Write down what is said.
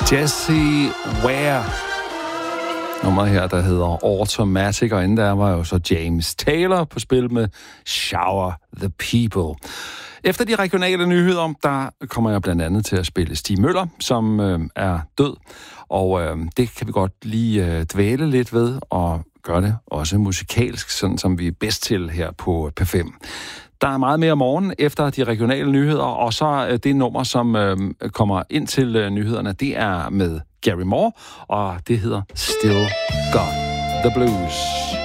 Jesse Ware. Nummeret her, der hedder Automatic, og inden der var jo så James Taylor på spil med Shower the People. Efter de regionale nyheder, der kommer jeg blandt andet til at spille Stig Møller, som er død. Og det kan vi godt lige dvæle lidt ved, og gøre det også musikalsk, sådan som vi er bedst til her på P5. Der er meget mere morgen efter de regionale nyheder, og så det nummer, som kommer ind til nyhederne, det er med Gary Moore, og det hedder Still Got the Blues.